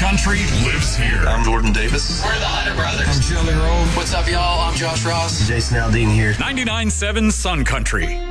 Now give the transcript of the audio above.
Country lives here. I'm Jordan Davis. We're the Hunter Brothers. I'm Joey Rowe. What's up, y'all? I'm Josh Ross. Jason Aldean here. 99.7 Sun Country.